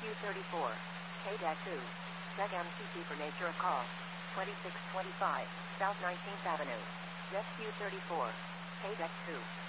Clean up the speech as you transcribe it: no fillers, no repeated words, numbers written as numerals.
JetQ34. KDEC2. Deck MCT for nature of call. 2625 South 19th Avenue. JetQ34. KDEC2.